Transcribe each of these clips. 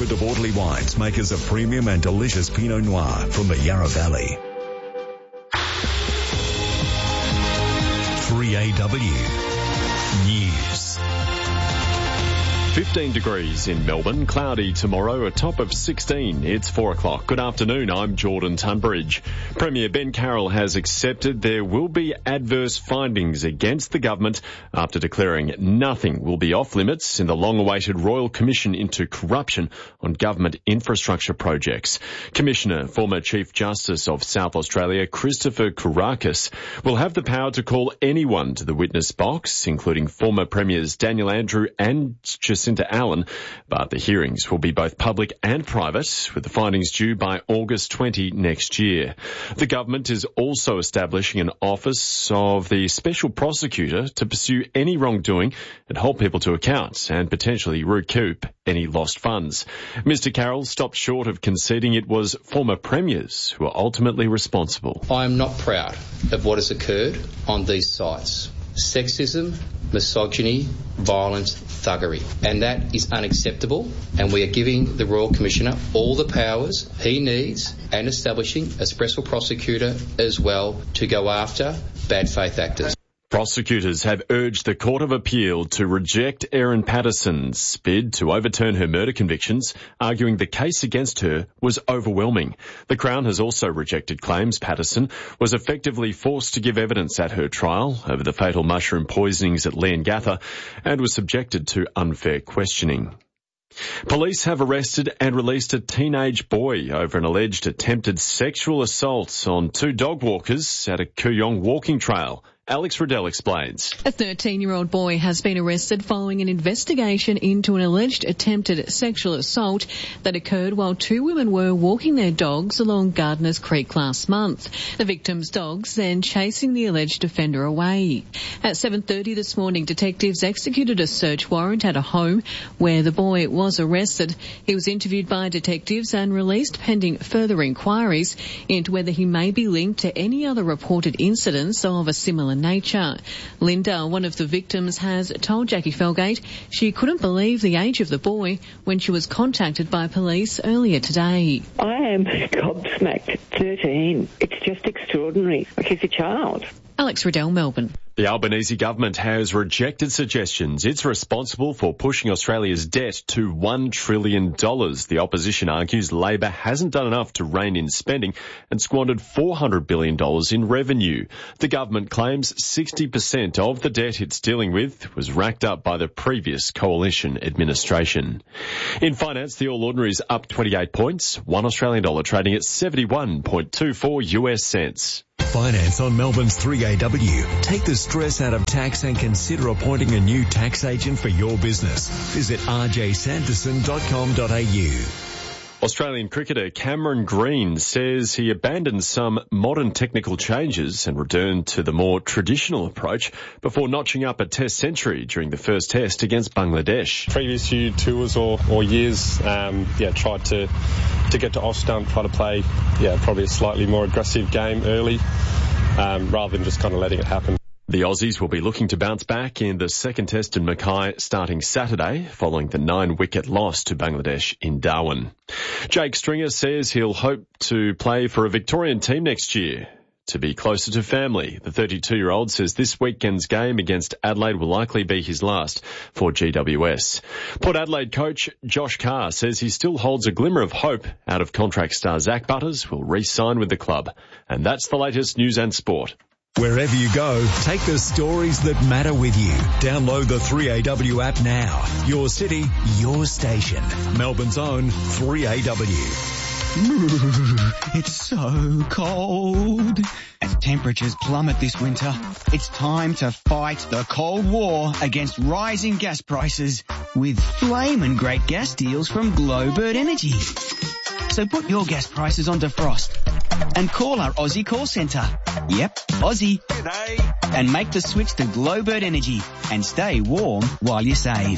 with the Wortley Wines, makers of premium and delicious Pinot Noir from the Yarra Valley. 3AW News. 15 degrees in Melbourne, cloudy tomorrow, a top of 16. It's 4 o'clock. Good afternoon, I'm Jordan Tunbridge. Premier Ben Carroll has accepted there will be adverse findings against the government after declaring nothing will be off limits in the long-awaited Royal Commission into Corruption on Government Infrastructure Projects. Commissioner, former Chief Justice of South Australia, Christopher Kourakis, will have the power to call anyone to the witness box, including former Premiers Daniel Andrew and Jacinta Allen, but the hearings will be both public and private, with the findings due by August 20 next year. The government is also establishing an office of the Special Prosecutor to pursue any wrongdoing and hold people to account and potentially recoup any lost funds. Mr Carroll stopped short of conceding it was former premiers who are ultimately responsible. I am not proud of what has occurred on these sites. Sexism, misogyny, violence, thuggery. And that is unacceptable, and we are giving the Royal Commissioner all the powers he needs and establishing a special prosecutor as well to go after bad faith actors. Prosecutors have urged the Court of Appeal to reject Erin Patterson's bid to overturn her murder convictions, arguing the case against her was overwhelming. The Crown has also rejected claims Patterson was effectively forced to give evidence at her trial over the fatal mushroom poisonings at Leongatha and was subjected to unfair questioning. Police have arrested and released a teenage boy over an alleged attempted sexual assault on two dog walkers at a Kooyong walking trail. Alex Riddell explains. A 13-year-old boy has been arrested following an investigation into an alleged attempted sexual assault that occurred while two women were walking their dogs along Gardeners Creek last month. The victim's dogs then chasing the alleged offender away. At 7:30 this morning, detectives executed a search warrant at a home where the boy was arrested. He was interviewed by detectives and released pending further inquiries into whether he may be linked to any other reported incidents of a similar nature. Linda, one of the victims, has told Jackie Felgate she couldn't believe the age of the boy when she was contacted by police earlier today. I am gobsmacked. 13. It's just extraordinary. Like he's a child. Alex Riddell, Melbourne. The Albanese government has rejected suggestions it's responsible for pushing Australia's debt to $1 trillion. The opposition argues Labor hasn't done enough to rein in spending and squandered $400 billion in revenue. The government claims 60% of the debt it's dealing with was racked up by the previous coalition administration. In finance, the All Ordinaries up 28 points, $1 Australian dollar trading at 71.24 US cents. Finance on Melbourne's 3AW. Take the stress out of tax and consider appointing a new tax agent for your business. Visit rjsanderson.com.au. Australian cricketer Cameron Green says he abandoned some modern technical changes and returned to the more traditional approach before notching up a test century during the first test against Bangladesh. Previous few tours or years, tried to get to off stump, try to play, probably a slightly more aggressive game early, rather than just kind of letting it happen. The Aussies will be looking to bounce back in the second test in Mackay starting Saturday, following the 9-wicket loss to Bangladesh in Darwin. Jake Stringer says he'll hope to play for a Victorian team next year to be closer to family. The 32-year-old says this weekend's game against Adelaide will likely be his last for GWS. Port Adelaide coach Josh Carr says he still holds a glimmer of hope out of contract star Zach Butters will re-sign with the club. And that's the latest news and sport. Wherever you go, take the stories that matter with you. Download the 3AW app now. Your city, your station. Melbourne's own 3AW. It's so cold. As temperatures plummet this winter, it's time to fight the cold war against rising gas prices with flamin' great gas deals from Glowbird Energy. So put your gas prices on defrost and call our Aussie call centre. Yep, Aussie. And make the switch to Glowbird Energy and stay warm while you save.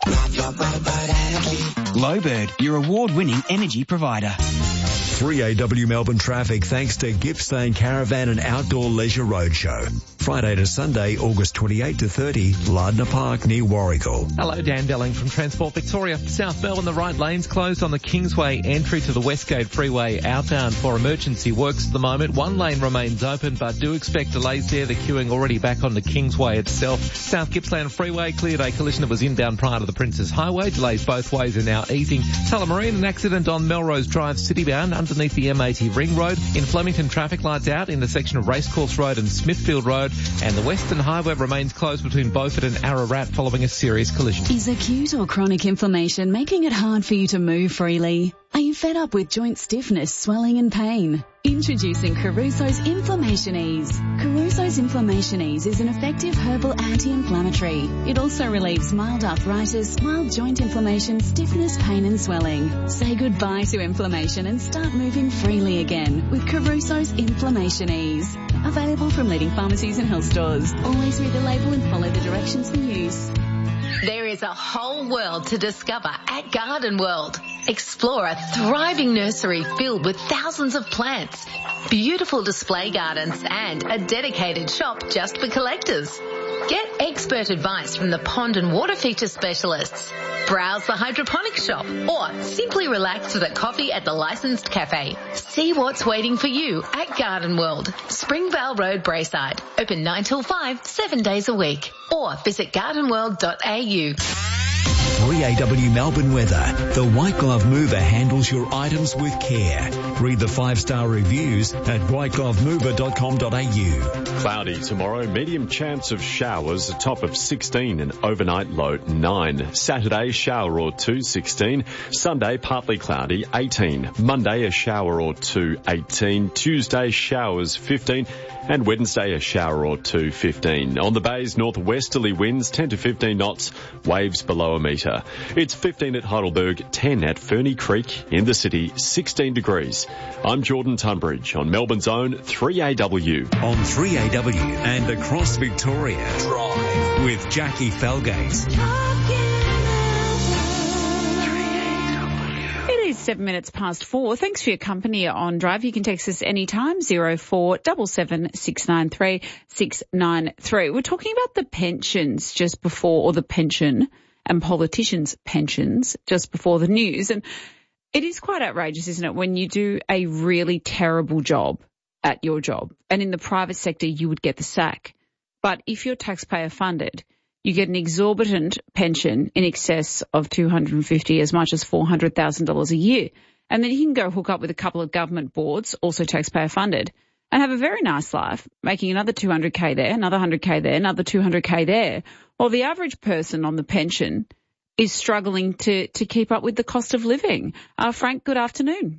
Glowbird, your award-winning energy provider. 3AW Melbourne traffic thanks to Gippsland Caravan and Outdoor Leisure Roadshow. Friday to Sunday, August 28 to 30, Lardner Park near Warragul. Hello, Dan Delling from Transport Victoria. South Melbourne, the right lane's closed on the Kingsway entry to the Westgate Freeway outbound for emergency works at the moment. One lane remains open, but do expect delays there. The queuing already back on the Kingsway itself. South Gippsland Freeway cleared a collision that was inbound prior to the Princes Highway. Delays both ways are now easing. Tullamarine, an accident on Melrose Drive citybound underneath the M80 Ring Road. In Flemington, traffic lights out in the section of Racecourse Road and Smithfield Road. And the Western Highway remains closed between Beaufort and Ararat following a serious collision. Is acute or chronic inflammation making it hard for you to move freely? Are you fed up with joint stiffness, swelling and pain? Introducing Caruso's Inflammation Ease. Caruso's Inflammation Ease is an effective herbal anti-inflammatory. It also relieves mild arthritis, mild joint inflammation, stiffness, pain and swelling. Say goodbye to inflammation and start moving freely again with Caruso's Inflammation Ease. Available from leading pharmacies and health stores. Always read the label and follow the directions for use. There is a whole world to discover at Garden World. Explore a thriving nursery filled with thousands of plants, beautiful display gardens and a dedicated shop just for collectors. Get expert advice from the pond and water feature specialists. Browse the hydroponic shop or simply relax with a coffee at the licensed cafe. See what's waiting for you at Garden World, Springvale Road, Braeside. Open 9 till 5, 7 days a week. Or visit gardenworld.au. 3AW Melbourne weather. The White Glove Mover handles your items with care. Read the 5-star reviews at whiteglovemover.com.au. Cloudy tomorrow, medium chance of showers, a top of 16 and overnight low 9. Saturday, shower or 2, 16. Sunday, partly cloudy, 18. Monday, a shower or 2, 18. Tuesday, showers, 15. And Wednesday, a shower or 2, 15. On the bays, northwesterly winds 10 to 15 knots, waves below a metre. It's 15 at Heidelberg, 10 at Ferny Creek, in the city, 16 degrees. I'm Jordan Tunbridge on Melbourne's own 3AW. On 3AW and across Victoria. Drive with Jackie Felgate. It is 7 minutes past 4. Thanks for your company on Drive. You can text us anytime, 0477 693 693. We're talking about the pensions just before, or the pension and politicians' pensions just before the news. And it is quite outrageous, isn't it, when you do a really terrible job at your job. And in the private sector, you would get the sack. But if you're taxpayer funded, you get an exorbitant pension in excess of $250,000, as much as $400,000 a year. And then you can go hook up with a couple of government boards, also taxpayer funded, and have a very nice life, making another $200K there, another $100K there, another $200K there. While the average person on the pension is struggling to keep up with the cost of living. Frank, good afternoon.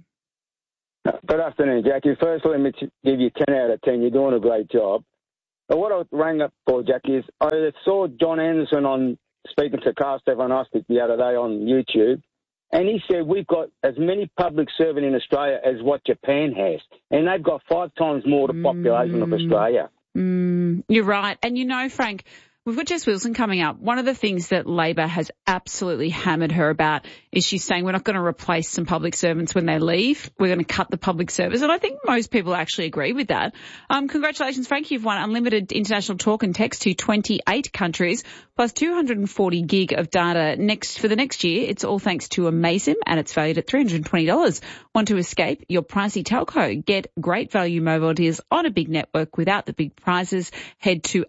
Good afternoon, Jackie. First, let me give you 10 out of 10. You're doing a great job. But what I rang up for, Jackie, is I saw John Anderson on speaking to Carl Stefan Ostick the other day on YouTube, and he said we've got as many public servants in Australia as what Japan has, and they've got 5 times more the population of Australia. You're right. And you know, Frank, we've got Jess Wilson coming up. One of the things that Labor has absolutely hammered her about is she's saying we're not going to replace some public servants when they leave. We're going to cut the public service. And I think most people actually agree with that. Congratulations, Frank. You've won unlimited international talk and text to 28 countries, plus 240 gig of data for the next year. It's all thanks to Amaysim, and it's valued at $320. Want to escape your pricey telco? Get great value mobile deals on a big network without the big prizes. Head to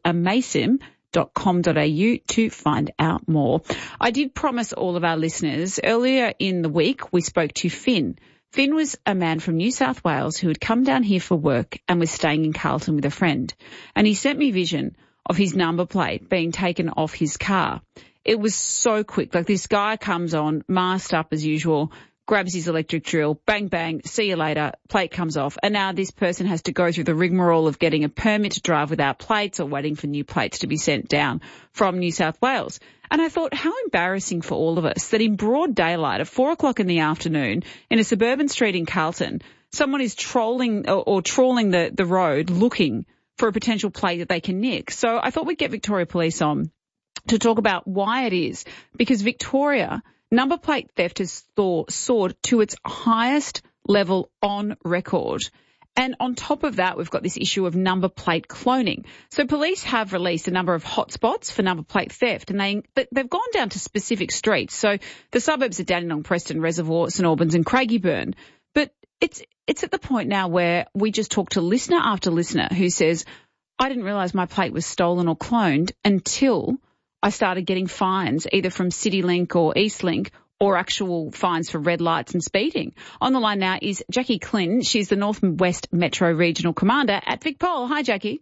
amaysim.com.au to find out more. I did promise all of our listeners earlier in the week we spoke to Finn. Finn was a man from New South Wales who had come down here for work and was staying in Carlton with a friend. And he sent me vision of his number plate being taken off his car. It was so quick. Like, this guy comes on, masked up as usual, grabs his electric drill, bang, bang, see you later, plate comes off. And now this person has to go through the rigmarole of getting a permit to drive without plates or waiting for new plates to be sent down from New South Wales. And I thought, how embarrassing for all of us that in broad daylight at 4 o'clock in the afternoon in a suburban street in Carlton, someone is trawling the road looking for a potential plate that they can nick. So I thought we'd get Victoria Police on to talk about why it is, because Victoria, number plate theft has soared to its highest level on record. And on top of that, we've got this issue of number plate cloning. So police have released a number of hotspots for number plate theft, and they've gone down to specific streets. So the suburbs are Dandenong, Preston, Reservoir, St Albans and Craigieburn. But it's at the point now where we just talk to listener after listener who says, I didn't realise my plate was stolen or cloned until I started getting fines either from CityLink or EastLink or actual fines for red lights and speeding. On the line now is Jackie Klin. She's the North and West Metro Regional Commander at VicPol. Hi, Jackie.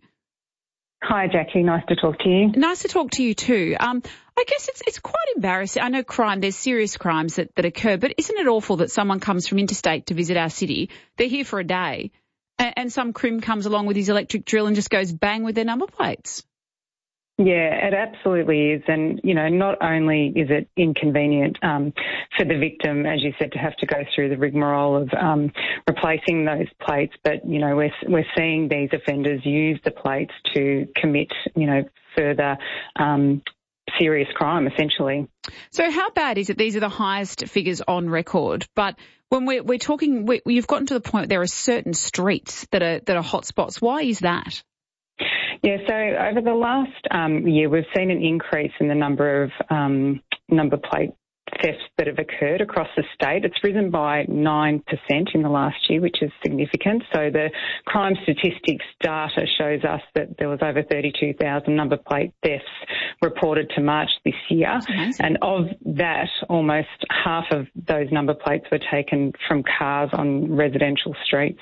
Hi, Jackie. Nice to talk to you. Nice to talk to you too. I guess it's quite embarrassing. I know there's serious crimes that occur, but isn't it awful that someone comes from interstate to visit our city, they're here for a day, and some crim comes along with his electric drill and just goes bang with their number plates? Yeah, it absolutely is. And, not only is it inconvenient for the victim, as you said, to have to go through the rigmarole of replacing those plates, but, we're seeing these offenders use the plates to commit, further serious crime, essentially. So how bad is it? These are the highest figures on record, but when we're talking, you've gotten to the point there are certain streets that are hotspots. Why is that? Yeah, so over the last year, we've seen an increase in the number of number plate thefts that have occurred across the state. It's risen by 9% in the last year, which is significant. So the crime statistics data shows us that there was over 32,000 number plate thefts reported to March this year. And of that, almost half of those number plates were taken from cars on residential streets.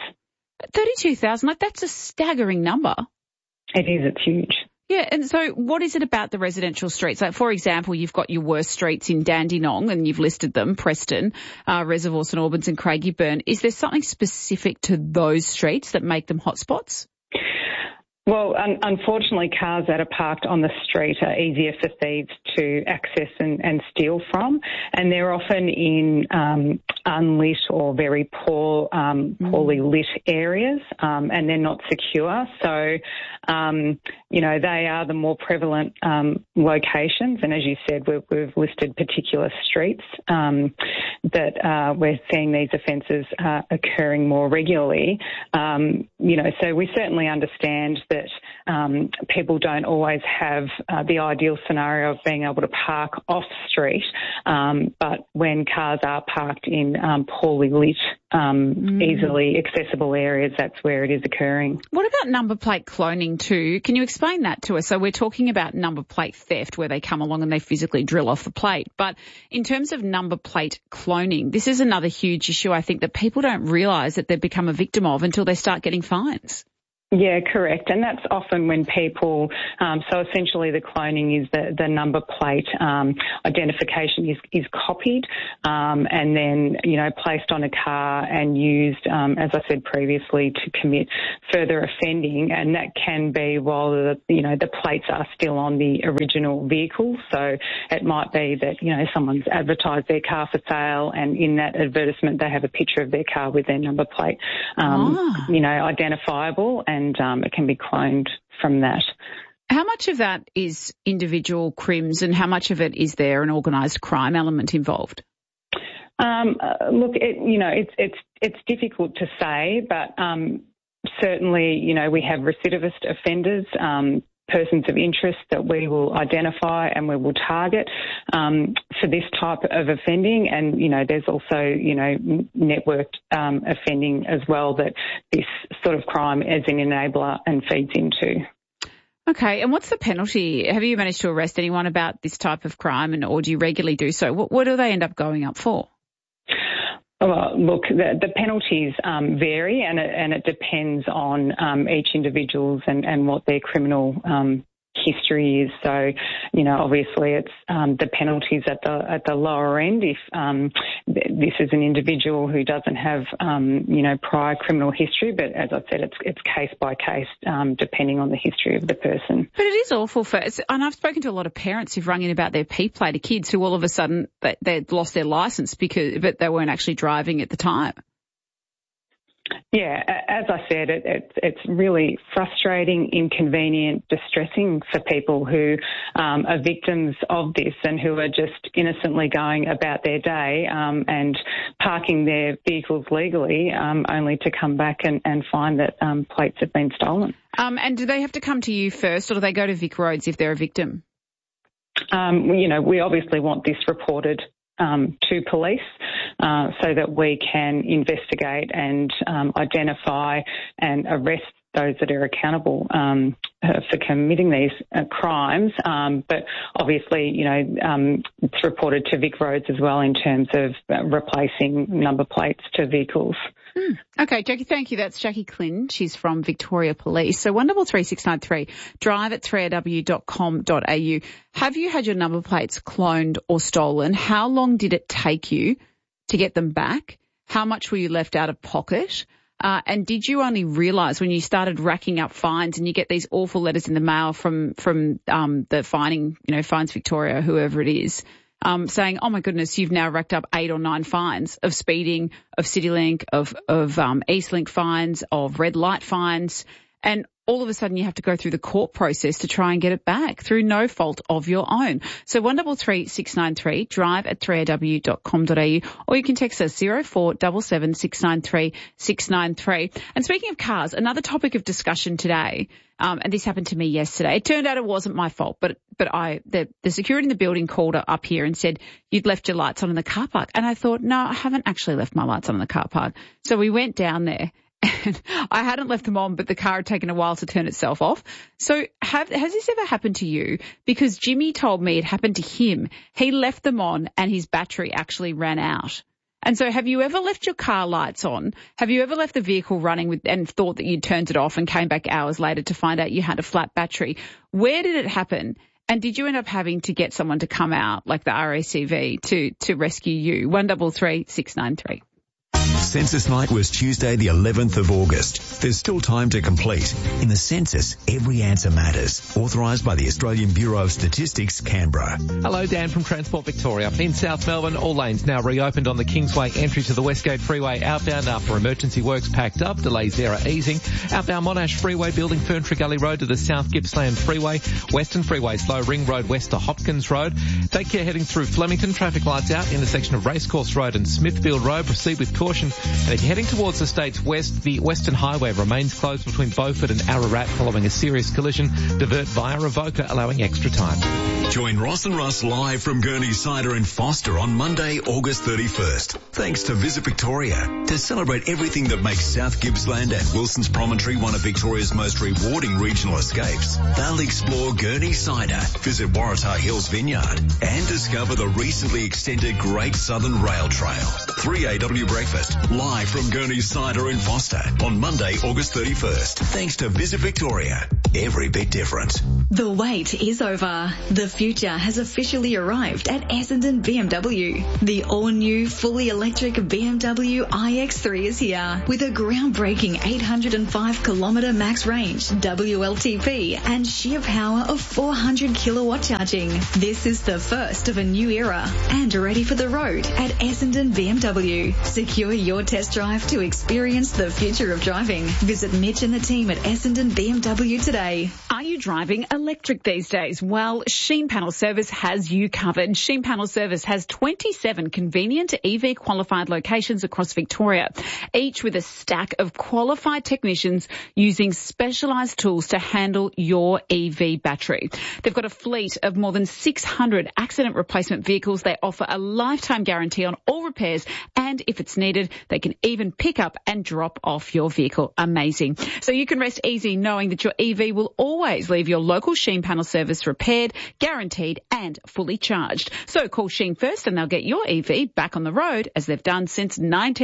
32,000, that's a staggering number. It is, it's huge. Yeah, and so what is it about the residential streets? Like, for example, you've got your worst streets in Dandenong, and you've listed them, Preston, Reservoir, St Albans and Craigieburn. Is there something specific to those streets that make them hotspots? Well, unfortunately, cars that are parked on the street are easier for thieves to access and steal from, and they're often in unlit or very poorly lit areas, and they're not secure. So, they are the more prevalent locations. And as you said, we've listed particular streets that we're seeing these offences occurring more regularly. So we certainly understand that people don't always have the ideal scenario of being able to park off street, but when cars are parked in poorly lit, easily accessible areas, that's where it is occurring. What about number plate cloning too? Can you explain that to us? So we're talking about number plate theft where they come along and they physically drill off the plate. But in terms of number plate cloning, this is another huge issue I think that people don't realise that they've become a victim of until they start getting fines. Yeah, correct. And that's often when people, so essentially the cloning is the number plate identification is copied and then, placed on a car and used, as I said previously, to commit further offending. And that can be while the plates are still on the original vehicle. So it might be that, someone's advertised their car for sale and in that advertisement they have a picture of their car with their number plate, identifiable, and it can be cloned from that. How much of that is individual crimes and how much of it is there an organised crime element involved? Look, it's difficult to say, but certainly, we have recidivist offenders, persons of interest that we will identify and we will target for this type of offending. And, there's also, networked offending as well that this sort of crime is an enabler and feeds into. Okay, and what's the penalty? Have you managed to arrest anyone about this type of crime or do you regularly do so? What do they end up going up for? Well, look, the penalties vary and it depends on each individual's and what their criminal history is. So, obviously it's the penalties at the lower end if this is an individual who doesn't have, prior criminal history. But as I said, it's case by case depending on the history of the person. But it is awful and I've spoken to a lot of parents who've rung in about their P-plater kids who all of a sudden they'd lost their licence but they weren't actually driving at the time. Yeah, as I said, it's really frustrating, inconvenient, distressing for people who are victims of this and who are just innocently going about their day and parking their vehicles legally, only to come back and find that plates have been stolen. And do they have to come to you first, or do they go to Vic Roads if they're a victim? We obviously want this reported to police so that we can investigate and identify and arrest those that are accountable for committing these crimes. But obviously, it's reported to Vic Roads as well in terms of replacing number plates to vehicles. Okay, Jackie, thank you. That's Jackie Klin. She's from Victoria Police. So 133693, drive at 3aw.com.au. Have you had your number plates cloned or stolen? How long did it take you to get them back? How much were you left out of pocket? And did you only realise when you started racking up fines and you get these awful letters in the mail from the fining, Fines Victoria, whoever it is, saying, oh my goodness, you've now racked up 8 or 9 fines of speeding, of CityLink, of EastLink fines, of red light fines, and all of a sudden you have to go through the court process to try and get it back through no fault of your own. So 133693, drive at 3aw.com.au, or you can text us 0477 693 693. And speaking of cars, another topic of discussion today, and this happened to me yesterday. It turned out it wasn't my fault, but the security in the building called up here and said, you'd left your lights on in the car park. And I thought, no, I haven't actually left my lights on in the car park. So we went down there. And I hadn't left them on, but the car had taken a while to turn itself off. So has this ever happened to you? Because Jimmy told me it happened to him. He left them on and his battery actually ran out. And so have you ever left your car lights on? Have you ever left the vehicle running and thought that you'd turned it off and came back hours later to find out you had a flat battery? Where did it happen? And did you end up having to get someone to come out, like the RACV, to rescue you? 133693. Census night was Tuesday the 11th of August. There's still time to complete. In the census, every answer matters. Authorised by the Australian Bureau of Statistics, Canberra. Hello, Dan from Transport Victoria. In South Melbourne, all lanes now reopened on the Kingsway entry to the Westgate Freeway outbound after emergency works packed up. Delays there are easing. Outbound Monash Freeway building Ferntree Gully Road to the South Gippsland Freeway. Western Freeway slow Ring Road west to Hopkins Road. Take care heading through Flemington. Traffic lights out. Intersection of Racecourse Road and Smithfield Road. Proceed with caution. And if you're heading towards the states west, the Western Highway remains closed between Beaufort and Ararat following a serious collision. Divert via Avoca, allowing extra time. Join Ross and Russ live from Gurney Cider in Foster on Monday, August 31st. Thanks to Visit Victoria. To celebrate everything that makes South Gippsland and Wilson's Promontory one of Victoria's most rewarding regional escapes, they'll explore Gurney Cider, visit Waratah Hills Vineyard, and discover the recently extended Great Southern Rail Trail. 3AW Breakfast, live from Gurney Cider in Foster on Monday, August 31st. Thanks to Visit Victoria. Every bit different. The wait is over. The future has officially arrived at Essendon BMW. The all-new, fully electric BMW iX3 is here with a groundbreaking 805-kilometre max range, WLTP, and sheer power of 400 kilowatt charging. This is the first of a new era and ready for the road at Essendon BMW. Secure your test drive to experience the future of driving. Visit Mitch and the team at Essendon BMW today. Are you driving electric these days? Well, Sheen Panel Service has you covered. Sheen Panel Service has 27 convenient EV qualified locations across Victoria, each with a stack of qualified technicians using specialised tools to handle your EV battery. They've got a fleet of more than 600 accident replacement vehicles. They offer a lifetime guarantee on all repairs, and if it's needed, they can even pick up and drop off your vehicle. Amazing. So you can rest easy knowing that your EV will always leave your local Sheen Panel Service repaired, guaranteed and fully charged. So call Sheen first and they'll get your EV back on the road as they've done since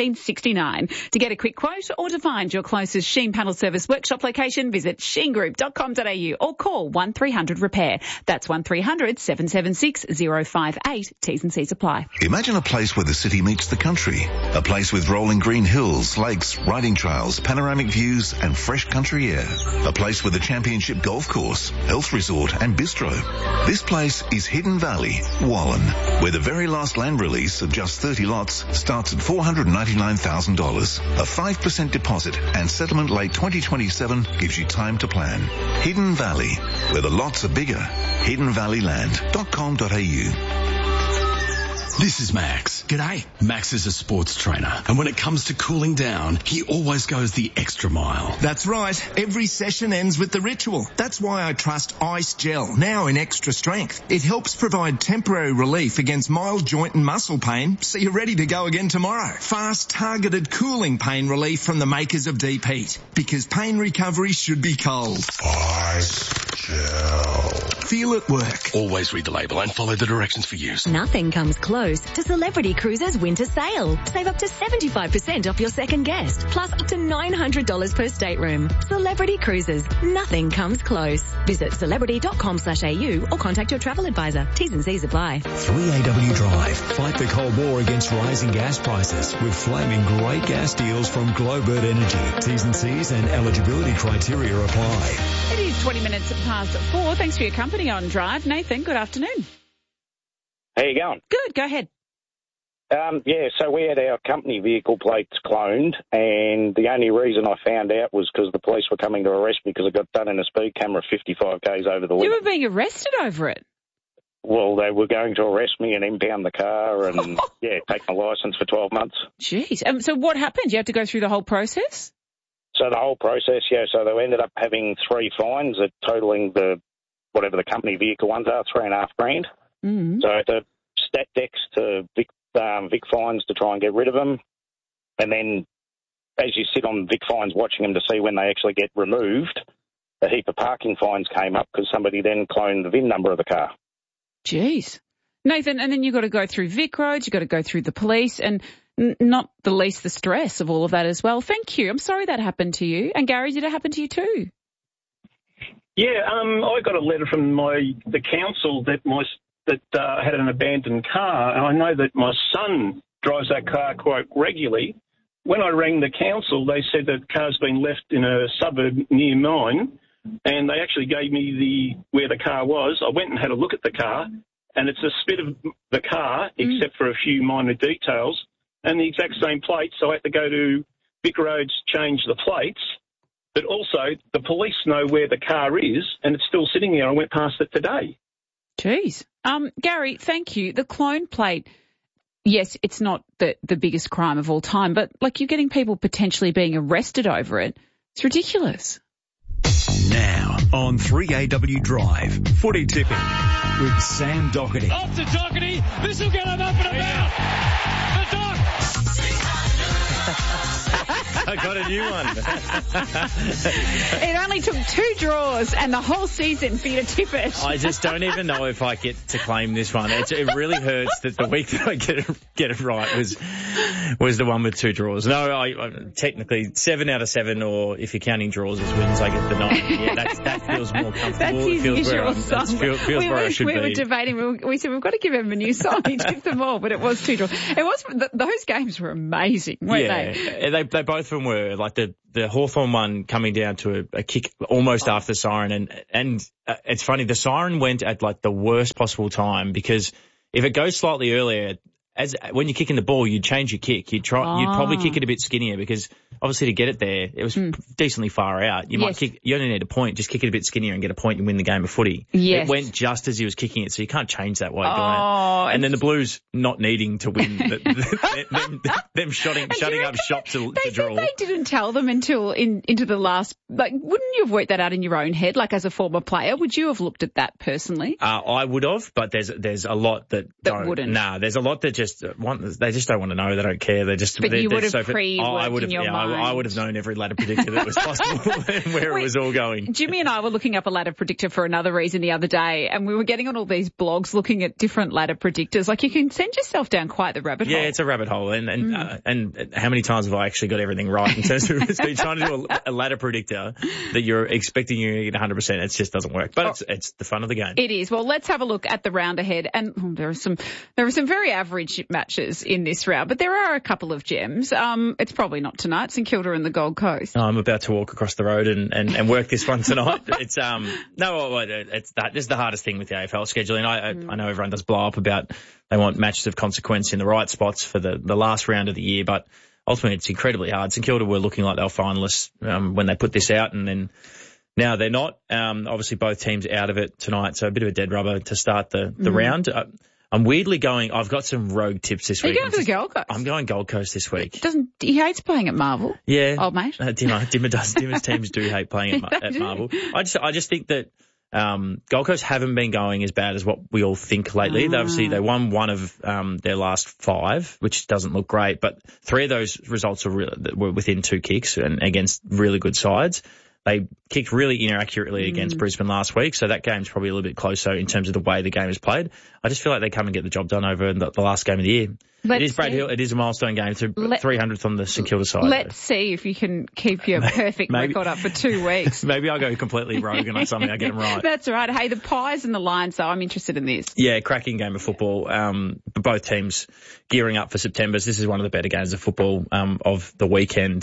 1969. To get a quick quote or to find your closest Sheen Panel Service workshop location, visit sheengroup.com.au or call 1300 repair. That's 1300 776 058. T's and C's apply. Imagine a place where the city city meets the country. A place with rolling green hills, lakes, riding trails, panoramic views and fresh country air. A place with a championship golf course, health resort and bistro. This place is Hidden Valley, Wallen, where the very last land release of just 30 lots starts at $499,000. A 5% deposit and settlement late 2027 gives you time to plan. Hidden Valley, where the lots are bigger. HiddenValleyland.com.au. This is Max. G'day. Max is a sports trainer, and when it comes to cooling down, he always goes the extra mile. That's right. Every session ends with the ritual. That's why I trust Ice Gel, now in extra strength. It helps provide temporary relief against mild joint and muscle pain, so you're ready to go again tomorrow. Fast, targeted cooling pain relief from the makers of Deep Heat, because pain recovery should be cold. Ice Gel. Feel it work. Always read the label and follow the directions for use. Nothing comes close to Celebrity Cruises winter sale. Save up to 75% off your second guest, plus up to $900 per stateroom. Celebrity Cruises. Nothing comes close. Visit celebrity.com/au or contact your travel advisor. T's and C's apply. 3AW Drive. Fight the Cold War against rising gas prices with flaming great gas deals from Globert Energy. T's and C's and eligibility criteria apply. It is 20 minutes past 4. Thanks for your company on Drive. Nathan, good afternoon. How you going? Good, go ahead. So we had our company vehicle plates cloned, and the only reason I found out was because the police were coming to arrest me because I got done in a speed camera 55 k's over the limit. You were being arrested over it? Well, they were going to arrest me and impound the car and, take my licence for 12 months. Jeez. So what happened? You have to go through the whole process? So the whole process, so they ended up having 3 fines at totaling whatever the company vehicle ones are, $3,500. Mm-hmm. So I had to stat decks to Vic Fines to try and get rid of them. And then as you sit on Vic Fines watching them to see when they actually get removed, a heap of parking fines came up because somebody then cloned the VIN number of the car. Jeez. Nathan, and then you've got to go through Vic Roads, you've got to go through the police, and not the least the stress of all of that as well. Thank you. I'm sorry that happened to you. And Gary, did it happen to you too? Yeah, I got a letter from the council that had an abandoned car, and I know that my son drives that car quite regularly. When I rang the council, they said that car's been left in a suburb near mine, and they actually gave me where the car was. I went and had a look at the car, and it's a spit of the car, except for a few minor details, and the exact same plates. So I had to go to Vic Roads, change the plates. But also, the police know where the car is, and it's still sitting there. I went past it today. Jeez. Gary, thank you. The clone plate, yes, it's not the biggest crime of all time, but you're getting people potentially being arrested over it. It's ridiculous. Now on 3AW Drive, footy tipping with Sam Doherty. Up to Doherty. This will get him up and about. The Doc. I got a new one. It only took 2 draws and the whole season for you to tip it. I just don't even know if I get to claim this one. It really hurts that the week that I get it right was the one with 2 draws. No, I technically 7 out of 7, or if you're counting draws as wins, I get the 9. Yeah, that feels more comfortable. That's his usual song. Feels where I should be. We were debating. We said we've got to give him a new song. He tipped them all, but it was 2 draws. It was those games were amazing, weren't they? They both of them were. Like the Hawthorn one coming down to a kick almost after the siren, and it's funny, the siren went at the worst possible time, because if it goes slightly earlier, when you're kicking the ball, you'd change your kick. You'd probably kick it a bit skinnier, because obviously to get it there, it was decently far out. You only need a point, just kick it a bit skinnier and get a point and win the game of footy. Yes. It went just as he was kicking it, so you can't change that way of doing it. And then the Blues not needing to win, them shutting up shop to draw. They didn't tell them until into the last, wouldn't you have worked that out in your own head, as a former player? Would you have looked at that personally? I would have, but there's a lot that wouldn't. Nah, there's a lot that they just don't want to know. They don't care. They just. But you would have pre-worked in your mind. I would have known every ladder predictor that was possible and where it was all going. Jimmy and I were looking up a ladder predictor for another reason the other day, and we were getting on all these blogs looking at different ladder predictors. Like, you can send yourself down quite the rabbit hole. Yeah, it's a rabbit hole. And how many times have I actually got everything right in terms of trying to do a ladder predictor that you're expecting you to get 100%? It just doesn't work. But it's the fun of the game. It is. Well, let's have a look at the round ahead. And there are some very average matches in this round, but there are a couple of gems. It's probably not tonight. St Kilda and the Gold Coast. I'm about to walk across the road and work this one tonight. It's it's the hardest thing with the AFL scheduling. I know everyone does blow up about they want matches of consequence in the right spots for the last round of the year, but ultimately it's incredibly hard. St Kilda were looking like they were finalists when they put this out, and then now they're not. Obviously both teams out of it tonight, so a bit of a dead rubber to start the round. I'm weirdly going. I've got some rogue tips this week. Are you going to the Gold Coast? I'm going Gold Coast this week. He hates playing at Marvel? Yeah, old mate. Dimmer does. Dimmer's teams do hate playing at Marvel. I just think that Gold Coast haven't been going as bad as what we all think lately. They won one of their last 5, which doesn't look great, but 3 of those results were within 2 kicks and against really good sides. They kicked really inaccurately against Brisbane last week, so that game's probably a little bit closer in terms of the way the game is played. I just feel like they come and get the job done over the last game of the year. It is Brad Hill. It is a milestone game. It's 300th on the St Kilda side. Let's see if you can keep your perfect record up for 2 weeks. Maybe I'll go completely rogue and on something I get them right. That's right. Hey, the Pies and the Lions, though, I'm interested in this. Yeah, cracking game of football. Both teams gearing up for September. This is one of the better games of football of the weekend.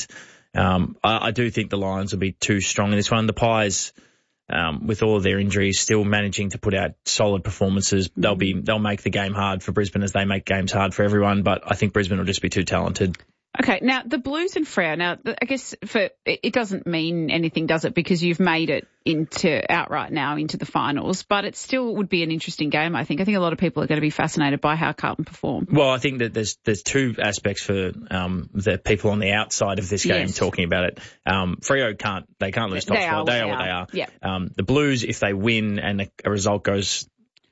I do think the Lions will be too strong in this one. The Pies, with all of their injuries, still managing to put out solid performances. They'll make the game hard for Brisbane as they make games hard for everyone, but I think Brisbane will just be too talented. Okay, now the Blues and Freo. Now, I guess it doesn't mean anything, does it? Because you've made it outright now into the finals, but it still would be an interesting game. I think a lot of people are going to be fascinated by how Carlton perform. Well, I think that there's 2 aspects for the people on the outside of this game talking about it. Freo can't lose top spot. They are what they are. Yeah. The Blues, if they win and a result goes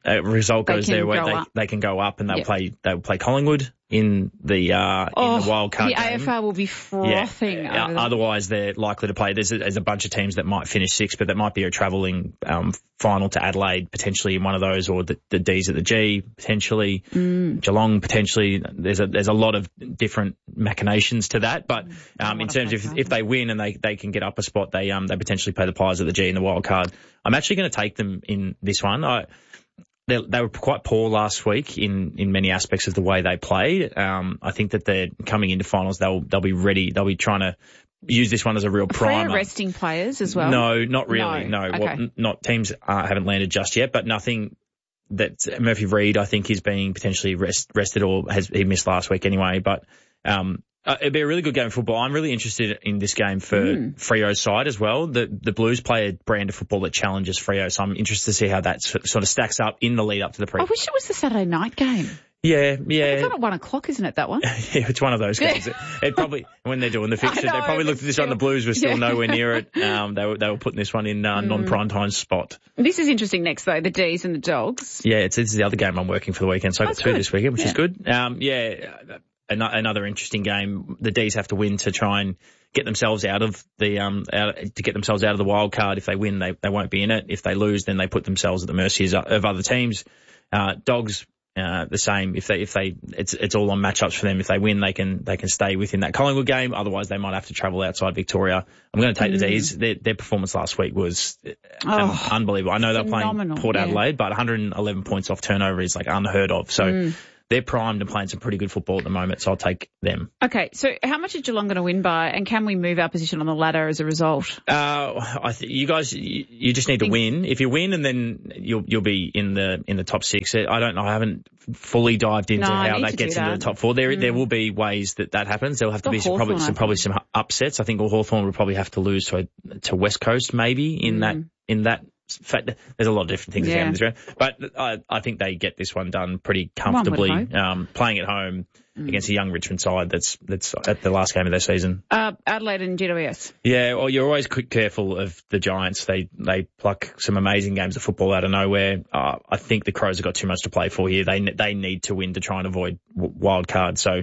their way, they can go up and they'll play Collingwood in the wild card game. The AFL will be frothing. Otherwise, they're likely to play. There's a bunch of teams that might finish 6th, but that might be a travelling final to Adelaide, potentially in one of those, or the D's at the G, potentially Geelong, potentially. There's a lot of different machinations to that, but in terms of if they win and they can get up a spot, they potentially play the Pies at the G in the wild card. I'm actually going to take them in this one. They were quite poor last week in many aspects of the way they played. I think that they're coming into finals. They'll be ready. They'll be trying to use this one as a real primer. Freo resting players as well? No, not really. No. Okay. Not teams haven't landed just yet, but nothing that Murphy Reid, I think, is being potentially rested or he missed last week anyway. But it'd be a really good game of football. I'm really interested in this game for Freo's side as well. The Blues play a brand of football that challenges Freo, so I'm interested to see how that sort of stacks up in the lead up to the pre. I wish it was the Saturday night game. Yeah. It's on at 1:00, isn't it, that one? Yeah, it's one of those games. It probably, when they're doing the fixtures, they probably looked at this on the Blues, were still nowhere near it. They were putting this one in non-prime time spot. This is interesting next, though, the D's and the Dogs. Yeah, this is the other game I'm working for the weekend, so I got 2 this weekend, which is good. Another interesting game. The D's have to win to try and get themselves out of the wild card. If they win, they won't be in it. If they lose, then they put themselves at the mercy of other teams. Dogs, the same. It's all on matchups for them. If they win, they can stay within that Collingwood game. Otherwise, they might have to travel outside Victoria. I'm going to take the D's. Their performance last week was unbelievable. I know they're playing Port Adelaide, but 111 points off turnover is like unheard of. So. They're primed and playing some pretty good football at the moment, so I'll take them. Okay, so how much is Geelong going to win by, and can we move our position on the ladder as a result? You guys, you just need to win. If you win, and then you'll be in the top 6. I don't know. I haven't fully dived into how that gets into the top 4. There will be ways that happens. There'll have to be probably some upsets. I think Hawthorn will probably have to lose to West Coast maybe in that. In fact, there's a lot of different things that happen in this round, but I think they get this one done pretty comfortably. Playing at home against a young Richmond side that's at the last game of their season. Adelaide and GWS. Yeah, well, you're always careful of the Giants. They pluck some amazing games of football out of nowhere. I think the Crows have got too much to play for here. They need to win to try and avoid wild card. So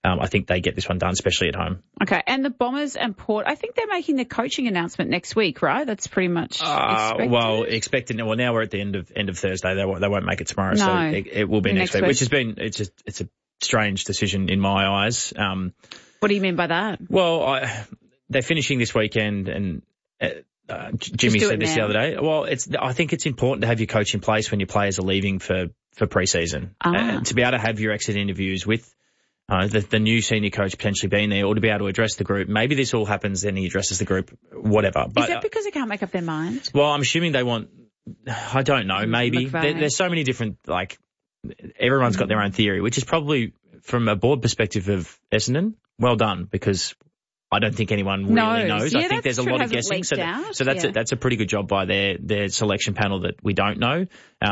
I think they get this one done, especially at home. Okay, and the Bombers and Port, I think they're making their coaching announcement next week, right? That's pretty much expected. Well, expected. Well, now we're at the end of Thursday. They won't make it tomorrow, No. so it will be next week, which has been it's a strange decision in my eyes. What do you mean by that? Well, they're finishing this weekend, and Jimmy said this the other day. Well, I think it's important to have your coach in place when your players are leaving for pre-season. To be able to have your exit interviews with the new senior coach potentially being there, or to be able to address the group. Maybe this all happens, then he addresses the group, whatever. But, is that because they can't make up their minds? Well, I'm assuming they want, I don't know, maybe. There's so many different, everyone's got their own theory, which is probably, from a board perspective of Essendon, well done, because I don't think anyone really knows. Yeah, I think there's a lot of guessing. So that's a pretty good job by their selection panel that we don't know.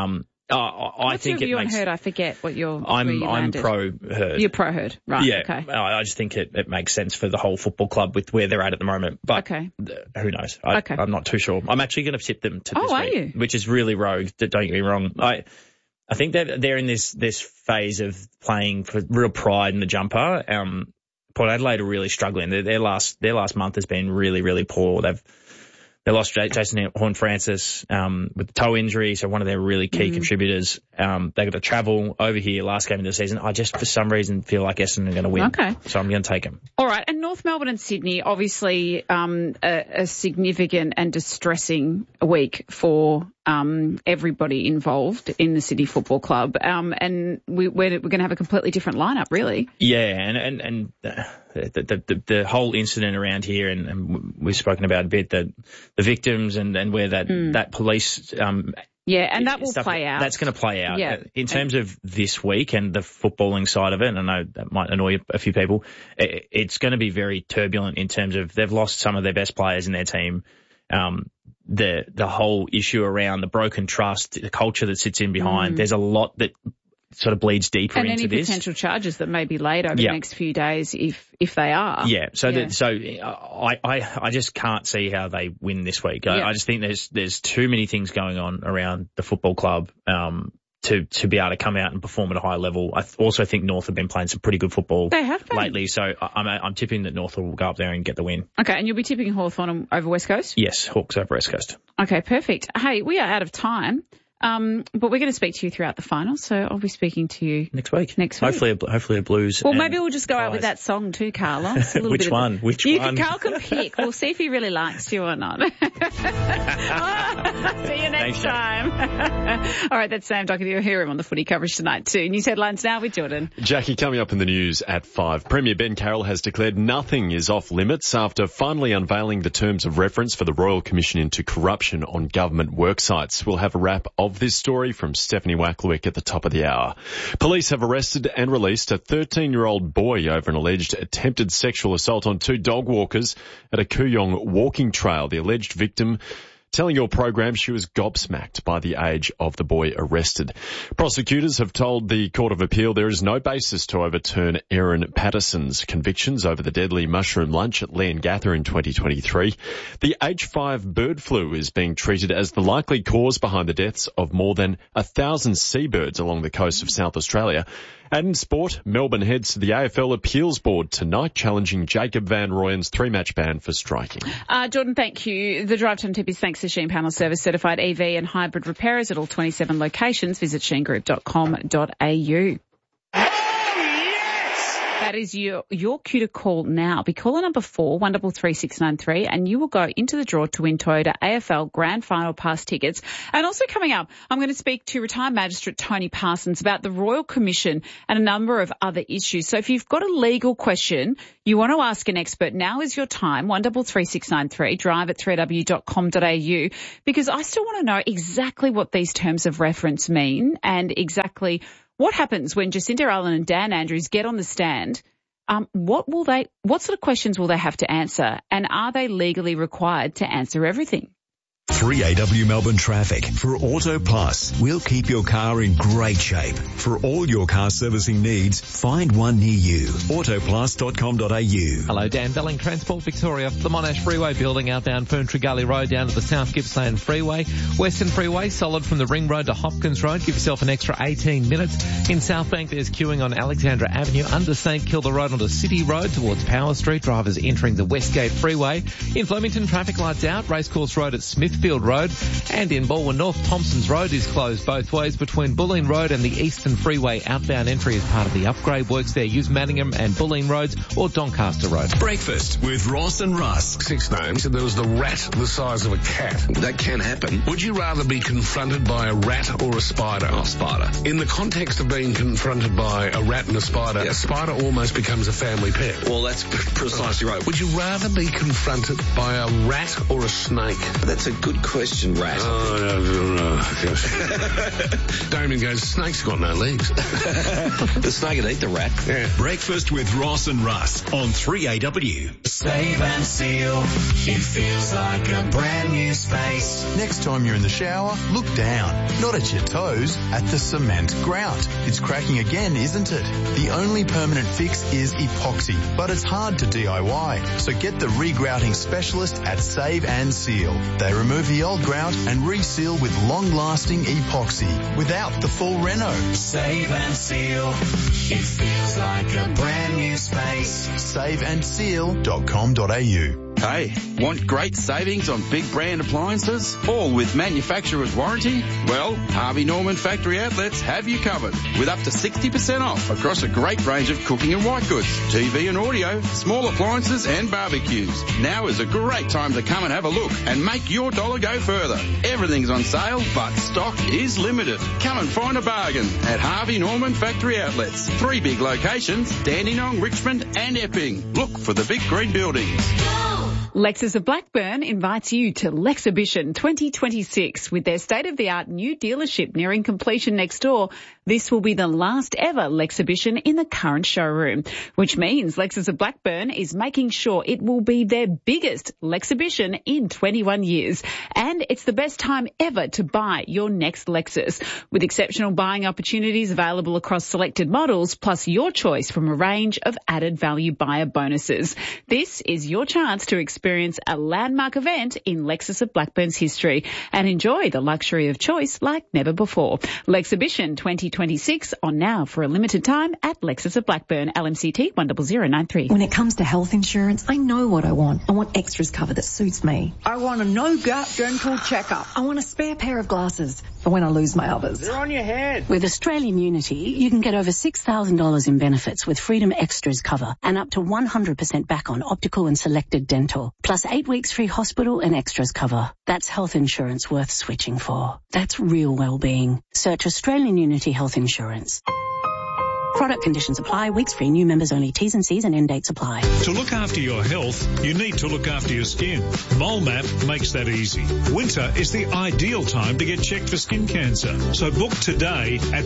I think it makes. Herd? I forget what your. I'm pro Herd. You're pro Herd, right? Yeah. Okay. I just think it makes sense for the whole football club with where they're at the moment. But who knows? I'm not too sure. I'm actually going to tip them to this week, you? Which is really rogue. Don't get me wrong. I think that they're in this phase of playing for real pride in the jumper. Port Adelaide are really struggling. Their last month has been really, really poor. They lost Jason Horne-Francis with the toe injury, so one of their really key contributors. They got to travel over here last game of the season. I just, for some reason, feel like Essendon are going to win. Okay. So I'm going to take them. All right. And North Melbourne and Sydney, obviously a significant and distressing week for everybody involved in the Sydney Football Club. And we're going to have a completely different lineup, really. Yeah, and the whole incident around here, and we've spoken about a bit, the victims and where that police and that will play out. That's going to play out. Yeah. In terms of this week and the footballing side of it, and I know that might annoy a few people, it's going to be very turbulent in terms of they've lost some of their best players in their team. The whole issue around the broken trust, the culture that sits in behind, there's a lot that sort of bleeds deeper into this. And any potential charges that may be laid over the next few days if they are. Yeah. So I just can't see how they win this week. I just think there's too many things going on around the football club to be able to come out and perform at a high level. I also think North have been playing some pretty good football lately. So I'm tipping that North will go up there and get the win. Okay. And you'll be tipping Hawthorn over West Coast? Yes. Hawks over West Coast. Okay. Perfect. Hey, we are out of time. But we're going to speak to you throughout the final, so I'll be speaking to you next week. Hopefully a Blues. Well, maybe we'll just go out with that song too, Carlos. Which one? Carl can pick. We'll see if he really likes you or not. See you next time. All right, that's Sam Doherty. You'll hear him on the footy coverage tonight too. News headlines now with Jordan. Jackie, coming up in the news at 5. Premier Ben Carroll has declared nothing is off limits after finally unveiling the terms of reference for the Royal Commission into Corruption on Government Worksites. We'll have a wrap of this story from Stephanie Wacklewick at the top of the hour. Police have arrested and released a 13-year-old boy over an alleged attempted sexual assault on 2 dog walkers at a Kooyong walking trail. The alleged victim telling your program she was gobsmacked by the age of the boy arrested. Prosecutors have told the Court of Appeal there is no basis to overturn Aaron Patterson's convictions over the deadly mushroom lunch at Leongatha in 2023. The H5 bird flu is being treated as the likely cause behind the deaths of more than 1,000 seabirds along the coast of South Australia. And in sport, Melbourne heads to the AFL Appeals Board tonight, challenging Jacob Van Rooyen's 3-match ban for striking. Jordan, thank you. The Drive Time tip is thanks to Sheen Panel Service, certified EV and hybrid repairers at all 27 locations. Visit sheengroup.com.au. That is your cue to call now. Be caller number 4, 133693, and you will go into the draw to win Toyota AFL Grand Final Pass tickets. And also coming up, I'm going to speak to retired magistrate Tony Parsons about the Royal Commission and a number of other issues. So if you've got a legal question you want to ask an expert, now is your time. 133693, drive at 3w.com.au, because I still want to know exactly what these terms of reference mean and exactly what happens when Jacinda Allen and Dan Andrews get on the stand. What sort of questions will they have to answer? And are they legally required to answer everything? 3AW Melbourne traffic. For Auto Plus, we'll keep your car in great shape. For all your car servicing needs, find one near you. Autoplus.com.au. Hello, Dan Belling, Transport Victoria. The Monash Freeway building outbound Ferntree Gully Road down to the South Gippsland Freeway. Western Freeway solid from the Ring Road to Hopkins Road. Give yourself an extra 18 minutes. In South Bank, there's queuing on Alexandra Avenue under St Kilda Road onto City Road towards Power Street. Drivers entering the Westgate Freeway. In Flemington, traffic lights out. Racecourse Road at Smithfield Road. And in Balwyn North, Thompson's Road is closed both ways between Bulleen Road and the Eastern Freeway outbound entry as part of the upgrade works there. Use Manningham and Bulleen Roads or Doncaster Road. Breakfast with Ross and Russ. 6 names. There was the rat the size of a cat. That can happen. Would you rather be confronted by a rat or a spider? Oh, spider. In the context of being confronted by a rat and a spider almost becomes a family pet. Well, that's precisely right. Would you rather be confronted by a rat or a snake? That's a good question, rat. Damien goes, snake's got no legs. The snake would eat the rat. Yeah. Breakfast with Ross and Russ on 3AW. Save and seal. It feels like a brand new space. Next time you're in the shower, look down, not at your toes, at the cement grout. It's cracking again, isn't it? The only permanent fix is epoxy, but it's hard to DIY. So get the regrouting specialist at Save and Seal. They remove the old grout and reseal with long-lasting epoxy without the full reno. Save and seal. It feels like a brand new space. saveandseal.com.au. Hey, want great savings on big brand appliances, all with manufacturer's warranty? Well, Harvey Norman Factory Outlets have you covered with up to 60% off across a great range of cooking and white goods, TV and audio, small appliances and barbecues. Now is a great time to come and have a look and make your dollar go further. Everything's on sale, but stock is limited. Come and find a bargain at Harvey Norman Factory Outlets. 3 big locations, Dandenong, Richmond and Epping. Look for the big green buildings. Lexus of Blackburn invites you to Lexibition 2026 with their state-of-the-art new dealership nearing completion next door. This will be the last ever Lexibition in the current showroom, which means Lexus of Blackburn is making sure it will be their biggest Lexibition in 21 years. And it's the best time ever to buy your next Lexus, with exceptional buying opportunities available across selected models, plus your choice from a range of added value buyer bonuses. This is your chance to experience a landmark event in Lexus of Blackburn's history and enjoy the luxury of choice like never before. Lexibition 2026 on now for a limited time at Lexus of Blackburn, LMCT 10093. When it comes to health insurance, I know what I want. I want extras cover that suits me. I want a no-gap dental checkup. I want a spare pair of glasses for when I lose my others. They're on your head. With Australian Unity, you can get over $6,000 in benefits with Freedom Extras cover and up to 100% back on optical and selected dental, plus 8 weeks free hospital and extras cover. That's health insurance worth switching for. That's real well-being. Search Australian Unity Health Insurance. Product conditions apply. Weeks free. New members only. T's and C's and end dates apply. To look after your health, you need to look after your skin. MoleMap makes that easy. Winter is the ideal time to get checked for skin cancer. So book today at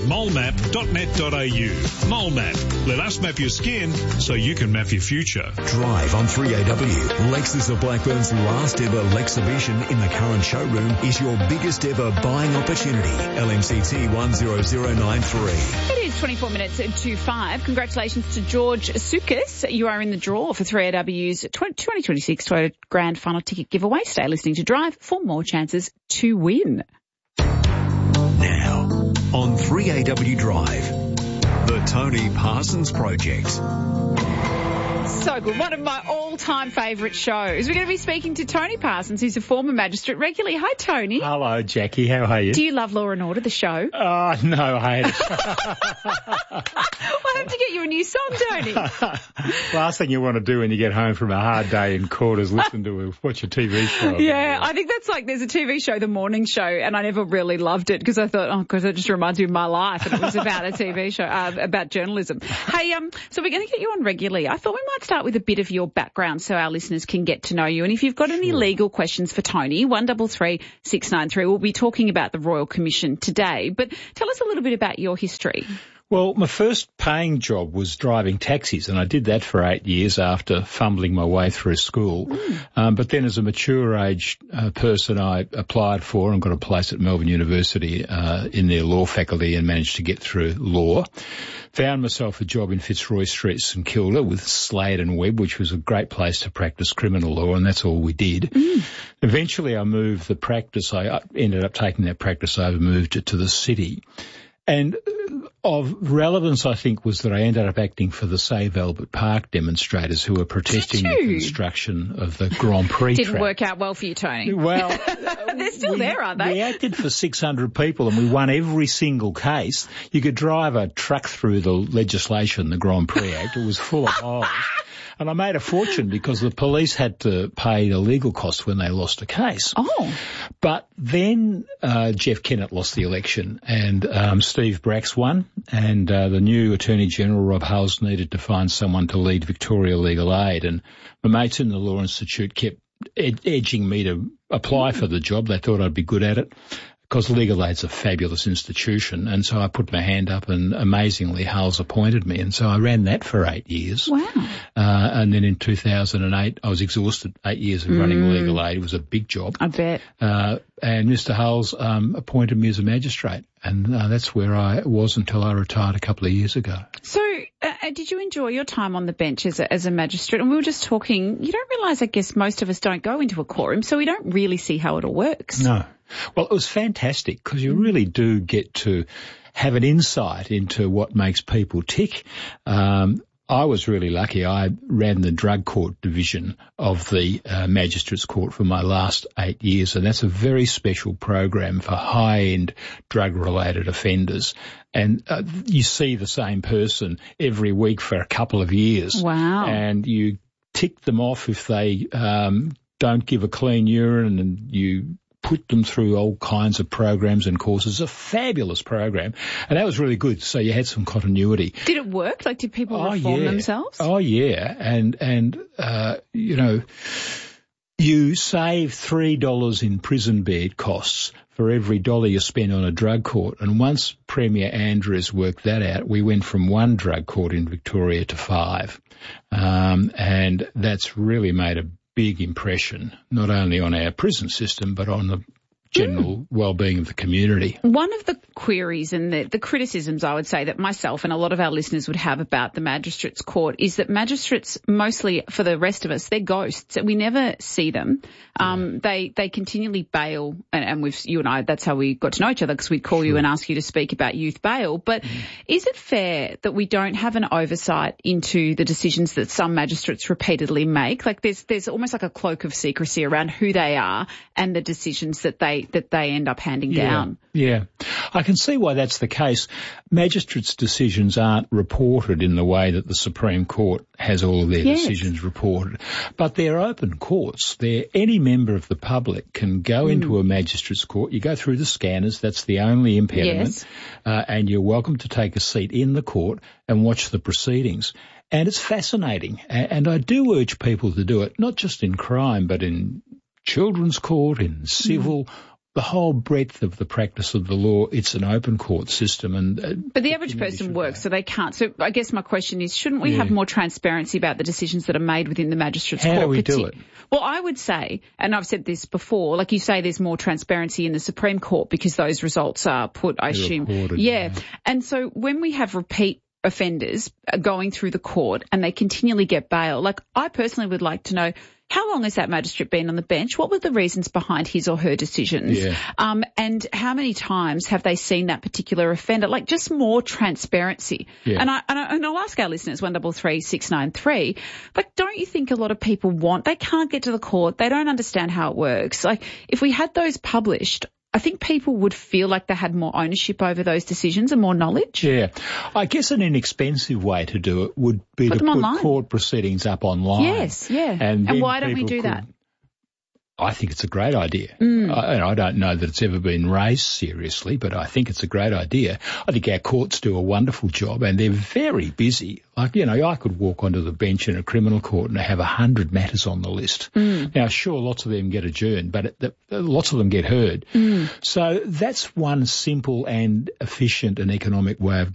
molemap.net.au. MoleMap. Let us map your skin so you can map your future. Drive on 3AW. Lexus of Blackburn's last ever Lexibition in the current showroom is your biggest ever buying opportunity. LMCT 10093. It is 24 minutes to 5. Congratulations to George Sukas. You are in the draw for 3AW's 2026 Toyota Grand Final Ticket giveaway. Stay listening to Drive for more chances to win. Now, on 3AW Drive, the Tony Parsons Project. So good. One of my all-time favourite shows. We're going to be speaking to Tony Parsons, who's a former magistrate regularly. Hi, Tony. Hello, Jackie. How are you? Do you love Law and Order, the show? Oh, no, I hate it. We'll have to get you a new song, Tony. Last thing you want to do when you get home from a hard day in court is watch a TV show. Yeah, I think that's like there's a TV show, The Morning Show, and I never really loved it because I thought, because it just reminds me of my life, and it was about a TV show, about journalism. Hey, so we're going to get you on regularly. I thought we might start with a bit of your background so our listeners can get to know you. And if you've got any legal questions for Tony, 133 693. We'll be talking about the Royal Commission today. But tell us a little bit about your history. Well, my first paying job was driving taxis, and I did that for 8 years after fumbling my way through school. But then as a mature age person, I applied for and got a place at Melbourne University in their law faculty and managed to get through law. Found myself a job in Fitzroy Street, St Kilda with Slade and Webb, which was a great place to practice criminal law, and that's all we did. Eventually I moved the practice. I ended up taking that practice over, moved it to the city. And of relevance, I think, was that I ended up acting for the Save Albert Park demonstrators who were protesting the construction of the Grand Prix track. Didn't work out well for you, Tony. Well, they're still there, aren't they? We acted for 600 people and we won every single case. You could drive a truck through the legislation, the Grand Prix Act. It was full of holes. And I made a fortune because the police had to pay the legal costs when they lost a case. Oh. But then Jeff Kennett lost the election and Steve Bracks won, and the new Attorney General, Rob Hulls, needed to find someone to lead Victoria Legal Aid. And my mates in the Law Institute kept edging me to apply for the job. They thought I'd be good at it, because Legal Aid's a fabulous institution. And so I put my hand up and amazingly Hulls appointed me. And so I ran that for 8 years. Wow. And then in 2008, I was exhausted. 8 years of running Legal Aid. It was a big job. I bet. And Mr. Hulls appointed me as a magistrate. And that's where I was until I retired a couple of years ago. So did you enjoy your time on the bench as a magistrate? And we were just talking, you don't realise, I guess, most of us don't go into a courtroom, so we don't really see how it all works. No. Well, it was fantastic because you really do get to have an insight into what makes people tick. I was really lucky. I ran the drug court division of the Magistrates Court for my last 8 years, and that's a very special program for high-end drug-related offenders. And you see the same person every week for a couple of years. Wow. And you tick them off if they don't give a clean urine, and you put them through all kinds of programs and courses. It's a fabulous program, and that was really good. So you had some continuity. Did it work? Like, did people reform themselves? Oh, yeah. And you know, you save $3 in prison bed costs for every dollar you spend on a drug court. And once Premier Andrews worked that out, we went from 1 drug court in Victoria to 5. And that's really made a big impression, not only on our prison system, but on the general well-being of the community. One of the queries and the criticisms, I would say, that myself and a lot of our listeners would have about the Magistrates Court is that magistrates, mostly for the rest of us, they're ghosts. We never see them. They continually bail, and you and I, that's how we got to know each other, because we'd call you and ask you to speak about youth bail. But is it fair that we don't have an oversight into the decisions that some magistrates repeatedly make? Like, there's almost like a cloak of secrecy around who they are and the decisions that they end up handing down. Yeah, I can see why that's the case. Magistrates' decisions aren't reported in the way that the Supreme Court has all of their decisions reported, but they're open courts. Any member of the public can go into a magistrate's court. You go through the scanners, that's the only impediment, and you're welcome to take a seat in the court and watch the proceedings. And it's fascinating, and I do urge people to do it, not just in crime, but in children's court, in civil, the whole breadth of the practice of the law. It's an open court system. But the average person works, so they can't. So I guess my question is, shouldn't we have more transparency about the decisions that are made within the Magistrates Court? How do we do it? Well, I would say, and I've said this before, like you say, there's more transparency in the Supreme Court because those results are put, I assume. Reported, And so when we have repeat offenders going through the court and they continually get bail, like, I personally would like to know, how long has that magistrate been on the bench? What were the reasons behind his or her decisions? And how many times have they seen that particular offender? Like, just more transparency. And I'll ask our listeners, 133 693, like, don't you think a lot of people they can't get to the court, they don't understand how it works. Like, if we had those published, I think people would feel like they had more ownership over those decisions and more knowledge. Yeah. I guess an inexpensive way to do it would be to put court proceedings up online. Yes, And why don't we do that? I think it's a great idea. I don't know that it's ever been raised seriously, but I think it's a great idea. I think our courts do a wonderful job, and they're very busy. Like, you know, I could walk onto the bench in a criminal court and have 100 matters on the list. Now, sure, lots of them get adjourned, but lots of them get heard. So that's one simple and efficient and economic way of